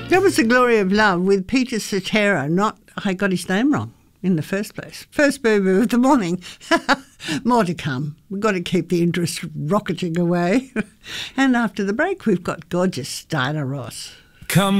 That was The Glory of Love with Peter Cetera. Not, I got his name wrong in the first place. First boo-boo of the morning. More to come. We've got to keep the interest rocketing away. And after the break, we've got gorgeous Diana Ross. Come